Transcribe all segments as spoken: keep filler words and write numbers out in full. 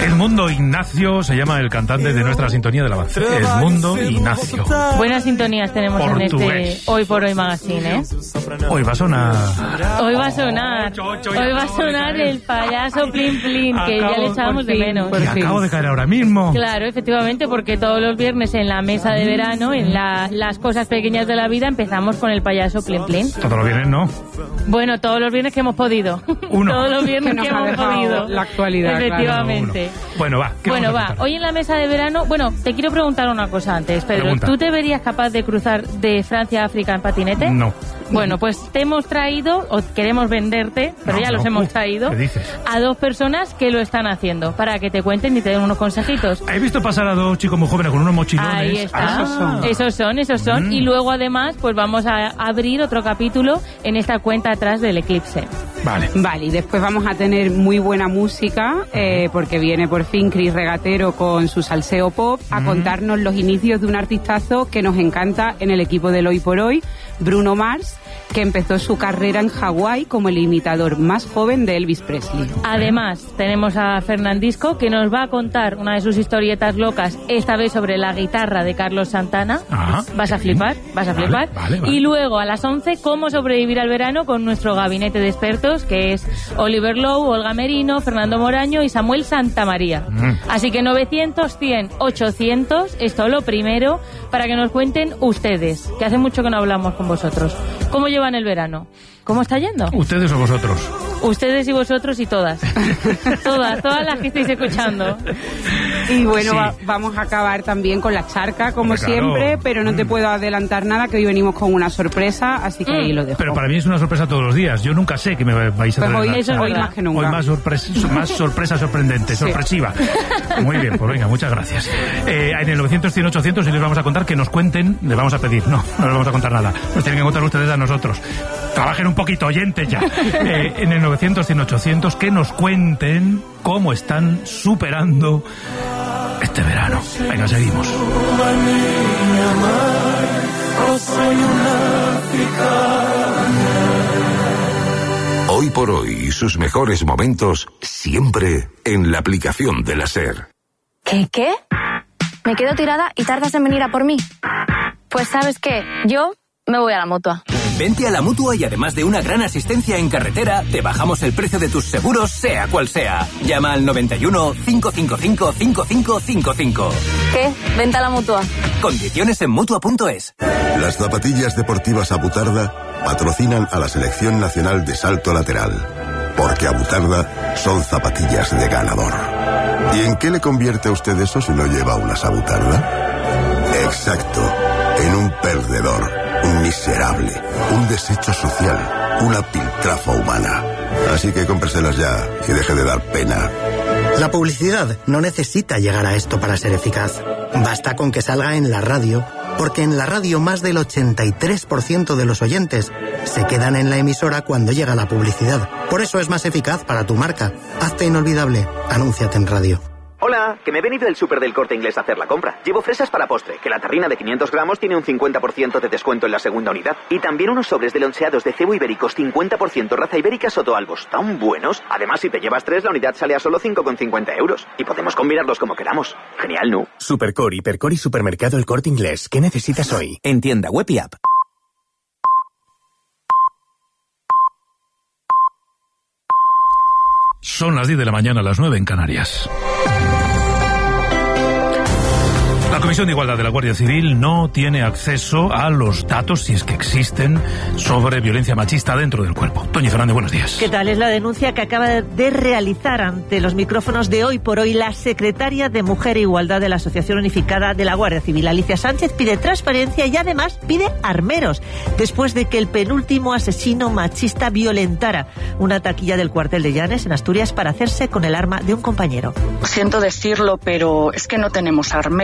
Edmundo Ignacio se llama el cantante de nuestra sintonía del avance. Edmundo Ignacio. Buenas sintonías tenemos Portugués. en este Hoy por Hoy Magazine, ¿eh? Hoy va a sonar... Hoy va a sonar, hoy va a sonar el payaso Plin Plin, que ya le echábamos de menos. Y acabo de caer ahora mismo. Claro, efectivamente, porque todos los viernes en la mesa de verano, en la, las cosas pequeñas de la vida, empezamos con el payaso Plin Plin. Todos los viernes no. Bueno, todos los viernes que hemos podido. Uno. Todos los viernes que, que nos hemos ha podido. La actualidad, efectivamente. Claro, bueno, va. ¿qué Bueno, vamos a va. contar? Hoy en la mesa de verano, bueno, te quiero preguntar una cosa antes, Pedro. Pregunta. ¿Tú te verías capaz de cruzar de Francia a África en patinete? No. Bueno, pues te hemos traído, o queremos venderte, pero No, ya los no. hemos Uh, traído, ¿qué dices? a dos personas que lo están haciendo, para que te cuenten y te den unos consejitos. He visto pasar a dos chicos muy jóvenes con unos mochilones. Ahí está. Ah. Esos son. Esos son, esos son. Mm. Y luego además, pues vamos a abrir otro capítulo en esta cuenta atrás del eclipse. Vale. Vale, y después vamos a tener muy buena música, eh, porque viene por fin Chris Regatero con su salseo pop a contarnos los inicios de un artistazo que nos encanta en el equipo del Hoy por Hoy, Bruno Mars, que empezó su carrera en Hawái como el imitador más joven de Elvis Presley. Además, tenemos a Fernandisco, que nos va a contar una de sus historietas locas, esta vez sobre la guitarra de Carlos Santana. Ajá. Vas a flipar, vas a Vale, flipar. vale, vale. Y luego a las once, cómo sobrevivir al verano con nuestro gabinete de expertos, que es Oliver Lowe, Olga Merino, Fernando Moraño y Samuel Santamaría. Mm. Así que novecientos, cien, ochocientos, esto lo primero, para que nos cuenten ustedes, que hace mucho que no hablamos con vosotros. ¿Cómo llevan el verano? ¿Cómo está yendo? ¿Ustedes o vosotros? Ustedes y vosotros y todas. todas, todas las que estáis escuchando. Y bueno, Sí. va- vamos a acabar también con la charca, como Hombre, claro. siempre, pero no te Mm. puedo adelantar nada, que hoy venimos con una sorpresa, así que Mm. ahí lo dejo. Pero para mí es una sorpresa todos los días. Yo nunca sé que me vais a Pues traer hoy, la eso es charla. hoy verdad. más que nunca. Hoy más, sorpres- más sorpresa sorprendente, Sí. sorpresiva. Muy bien, pues venga, muchas gracias. Eh, en el novecientos, cien, ochocientos y les vamos a contar que nos cuenten, les vamos a pedir, no, no les vamos a contar nada, nos tienen que contar ustedes a nosotros. Trabajen un poquito, oyentes ya. Eh, en el novecientos, cien, ochocientos, que nos cuenten cómo están superando este verano. Venga, seguimos. Hoy por hoy y sus mejores momentos siempre en la aplicación de la SER. ¿Qué, qué? Me quedo tirada y tardas en venir a por mí. Pues ¿sabes qué? Yo me voy a la Mutua. Vente a la Mutua y además de una gran asistencia en carretera, te bajamos el precio de tus seguros, sea cual sea. Llama al noventa y uno, cinco cinco cinco, cinco cinco cinco cinco. ¿Qué? Vente a la Mutua. Condiciones en Mutua punto es. Las zapatillas deportivas Abutarda patrocinan a la Selección Nacional de Salto Lateral, porque Abutarda son zapatillas de ganador. ¿Y en qué le convierte a usted eso si no lleva unas Abutarda? Exacto, en un perdedor, un miserable, un desecho social, una piltrafa humana. Así que cómpreselas ya y deje de dar pena. La publicidad no necesita llegar a esto para ser eficaz. Basta con que salga en la radio, porque en la radio más del ochenta y tres por ciento de los oyentes se quedan en la emisora cuando llega la publicidad. Por eso es más eficaz para tu marca. Hazte inolvidable. Anúnciate en radio. Hola, que me he venido del súper del Corte Inglés a hacer la compra. Llevo fresas para postre, que la tarrina de quinientos gramos tiene un cincuenta por ciento de descuento en la segunda unidad. Y también unos sobres de loncheados de cebo ibéricos cincuenta por ciento raza ibérica Sotoalbos, tan buenos. Además, si te llevas tres, la unidad sale a solo cinco con cincuenta euros. Y podemos combinarlos como queramos. Genial, ¿no? Supercore, Hipercore y Supermercado El Corte Inglés. ¿Qué necesitas hoy? En tienda web y app. Son las diez de la mañana, las nueve en Canarias. La Comisión de Igualdad de la Guardia Civil no tiene acceso a los datos, si es que existen, sobre violencia machista dentro del cuerpo. Toñi Fernández, buenos días. ¿Qué tal? Es la denuncia que acaba de realizar ante los micrófonos de Hoy por Hoy la secretaria de Mujer e Igualdad de la Asociación Unificada de la Guardia Civil. Alicia Sánchez pide transparencia y además pide armeros, después de que el penúltimo asesino machista violentara una taquilla del cuartel de Llanes, en Asturias, para hacerse con el arma de un compañero. Siento decirlo, pero es que no tenemos armeros.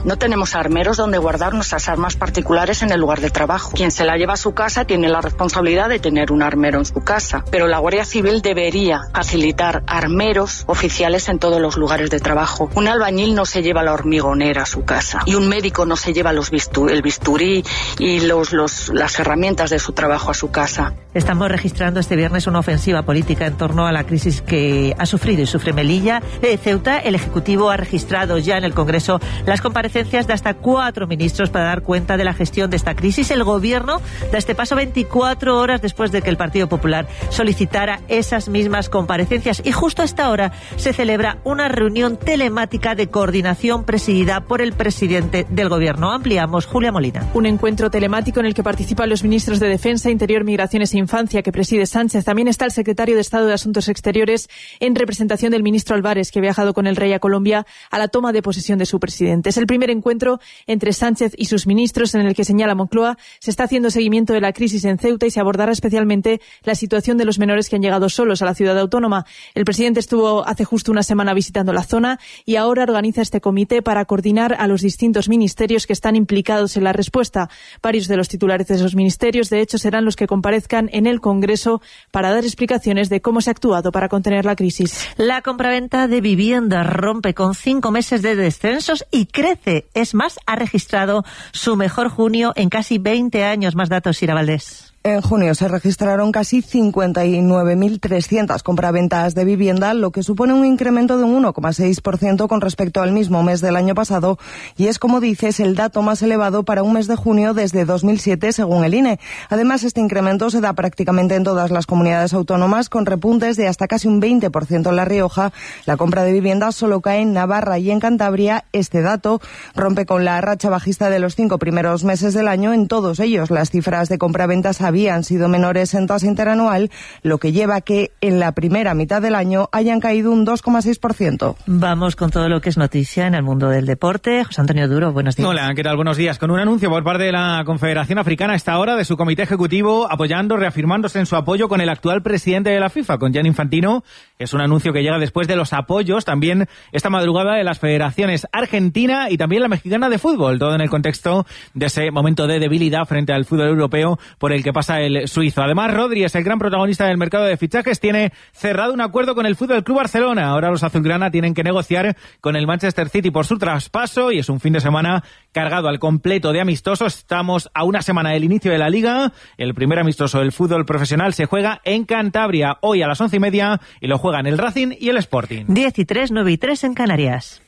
No tenemos armeros donde guardar nuestras armas particulares en el lugar de trabajo. Quien se la lleva a su casa tiene la responsabilidad de tener un armero en su casa, pero la Guardia Civil debería facilitar armeros oficiales en todos los lugares de trabajo. Un albañil no se lleva la hormigonera a su casa y un médico no se lleva los bistu- el bisturí y los, los, las herramientas de su trabajo a su casa. Estamos registrando este viernes una ofensiva política en torno a la crisis que ha sufrido y sufre Melilla. De Ceuta, el Ejecutivo ha registrado ya en el Congreso las comparecencias de hasta cuatro ministros para dar cuenta de la gestión de esta crisis. El Gobierno da este paso veinticuatro horas después de que el Partido Popular solicitara esas mismas comparecencias. Y justo a esta hora se celebra una reunión telemática de coordinación presidida por el presidente del Gobierno. Ampliamos, Julia Molina. Un encuentro telemático en el que participan los ministros de Defensa, Interior, Migraciones e Infancia, que preside Sánchez. También está el secretario de Estado de Asuntos Exteriores en representación del ministro Álvarez, que ha viajado con el rey a Colombia a la toma de posesión de su presidente. Es el primer encuentro entre Sánchez y sus ministros en el que, señala Moncloa, se está haciendo seguimiento de la crisis en Ceuta y se abordará especialmente la situación de los menores que han llegado solos a la ciudad autónoma. El presidente estuvo hace justo una semana visitando la zona y ahora organiza este comité para coordinar a los distintos ministerios que están implicados en la respuesta. Varios de los titulares de esos ministerios, de hecho, serán los que comparezcan en el Congreso para dar explicaciones de cómo se ha actuado para contener la crisis. La compraventa de viviendas rompe con cinco meses de descensos y crece. Es más, ha registrado su mejor junio en casi veinte años. Más datos, Sira Valdés. En junio se registraron casi cincuenta y nueve mil trescientas compraventas de vivienda, lo que supone un incremento de un uno coma seis por ciento con respecto al mismo mes del año pasado, y es, como dices, el dato más elevado para un mes de junio desde dos mil siete, según el I N E. Además, este incremento se da prácticamente en todas las comunidades autónomas, con repuntes de hasta casi un veinte por ciento en La Rioja. La compra de viviendas solo cae en Navarra y en Cantabria. Este dato rompe con la racha bajista de los cinco primeros meses del año. En todos ellos, las cifras de compraventas habían sido menores en tasa interanual, lo que lleva a que en la primera mitad del año hayan caído un dos coma seis por ciento. Vamos con todo lo que es noticia en el mundo del deporte. José Antonio Duro, buenos días. Hola, ¿qué tal? Buenos días. Con un anuncio por parte de la Confederación Africana a esta hora de su comité ejecutivo, apoyando, reafirmándose en su apoyo con el actual presidente de la FIFA, con Gianni Infantino. Es un anuncio que llega después de los apoyos también esta madrugada de las federaciones argentina y también la mexicana de fútbol, todo en el contexto de ese momento de debilidad frente al fútbol europeo por el que pasa el suizo. Además, Rodri es el gran protagonista del mercado de fichajes, tiene cerrado un acuerdo con el Fútbol Club Barcelona. Ahora los azulgrana tienen que negociar con el Manchester City por su traspaso y es un fin de semana cargado al completo de amistosos. Estamos a una semana del inicio de la Liga. El primer amistoso del fútbol profesional se juega en Cantabria hoy a las once y media y lo juegan el Racing y el Sporting. diez y tres, nueve y tres en Canarias.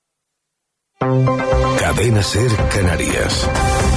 Cadena Ser Canarias.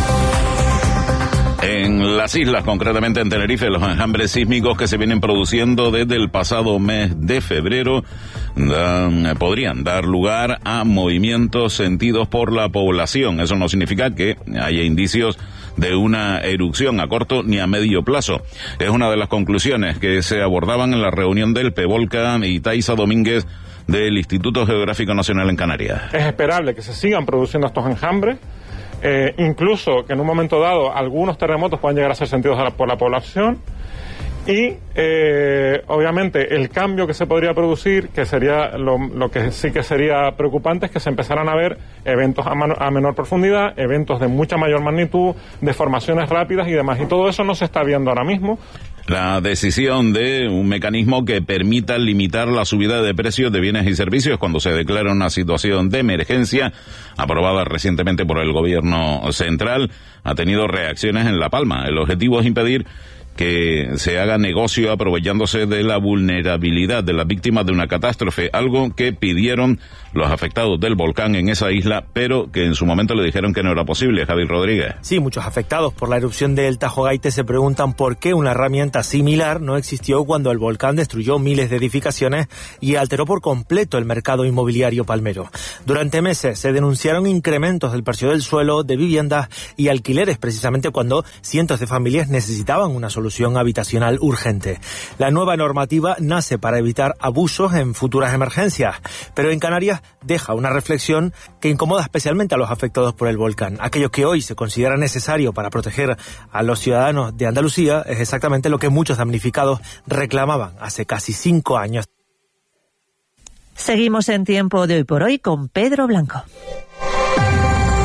En las islas, concretamente en Tenerife, los enjambres sísmicos que se vienen produciendo desde el pasado mes de febrero dan, podrían dar lugar a movimientos sentidos por la población. Eso no significa que haya indicios de una erupción a corto ni a medio plazo. Es una de las conclusiones que se abordaban en la reunión del PEVOLCA y Taisa Domínguez del Instituto Geográfico Nacional en Canarias. Es esperable que se sigan produciendo estos enjambres. Eh, incluso que en un momento dado algunos terremotos puedan llegar a ser sentidos por la población y eh, obviamente el cambio que se podría producir, que sería lo, lo que sí que sería preocupante, es que se empezaran a ver eventos a, mano, a menor profundidad, eventos de mucha mayor magnitud, deformaciones rápidas y demás, y todo eso no se está viendo ahora mismo. La decisión de un mecanismo que permita limitar la subida de precios de bienes y servicios cuando se declara una situación de emergencia, aprobada recientemente por el gobierno central, ha tenido reacciones en La Palma. El objetivo es impedir que se haga negocio aprovechándose de la vulnerabilidad de las víctimas de una catástrofe, algo que pidieron los afectados del volcán en esa isla, pero que en su momento le dijeron que no era posible. Javier Rodríguez. Sí, muchos afectados por la erupción del Tajo Gaite se preguntan por qué una herramienta similar no existió cuando el volcán destruyó miles de edificaciones y alteró por completo el mercado inmobiliario palmero. Durante meses se denunciaron incrementos del precio del suelo, de viviendas y alquileres, precisamente cuando cientos de familias necesitaban una solución habitacional urgente. La nueva normativa nace para evitar abusos en futuras emergencias, pero en Canarias deja una reflexión que incomoda especialmente a los afectados por el volcán. Aquello que hoy se considera necesario para proteger a los ciudadanos de Andalucía es exactamente lo que muchos damnificados reclamaban hace casi cinco años. Seguimos en Tiempo de Hoy por Hoy con Pedro Blanco.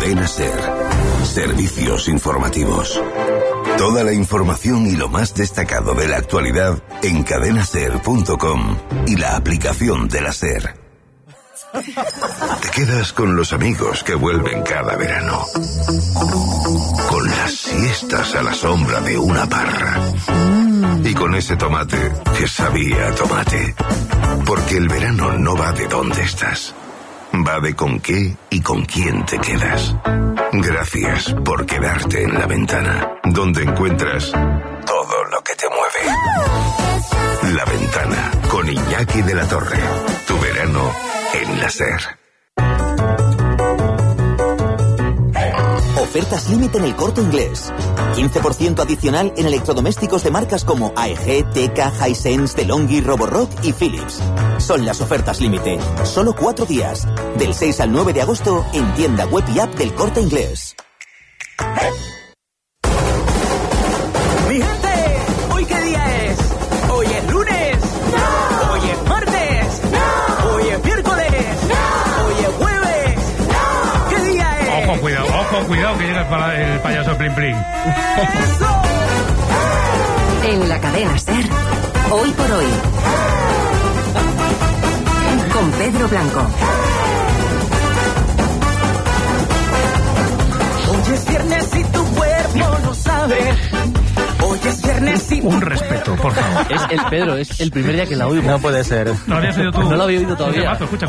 Cadena Ser. Servicios informativos. Toda la información y lo más destacado de la actualidad en cadenaser punto com y la aplicación de la Ser. Te quedas con los amigos que vuelven cada verano. Con las siestas a la sombra de una parra. Y con ese tomate que sabía a tomate. Porque el verano no va de dónde estás. Va de con qué y con quién te quedas. Gracias por quedarte en La Ventana, donde encuentras todo lo que te mueve. La Ventana, con Iñaki de la Torre. Tu verano en la Ser. Ofertas límite en El Corte Inglés. quince por ciento adicional en electrodomésticos de marcas como A E G, Teka, Hisense, DeLonghi, Roborock y Philips. Son las ofertas límite. Solo cuatro días. Del seis al nueve de agosto en tienda web y app del Corte Inglés. Mi gente, ¿hoy qué día es? ¿Hoy es lunes? ¡No! ¿Hoy es martes? ¡No! ¿Hoy es miércoles? ¡No! ¿Hoy es jueves? ¡No! ¿Qué día es? Ojo, cuidado, ojo, cuidado, que llega el, pa- el payaso Plin Plin. En la cadena SER, hoy por hoy. Con Pedro Blanco. Hoy es viernes y tu cuerpo lo sabe. Hoy es viernes y tu Un respeto, por favor. Es el Pedro, es el primer día que la oigo. No puede ser. ¿No habías oído tú? No lo había oído todavía. Un temazo, escucha, escucha.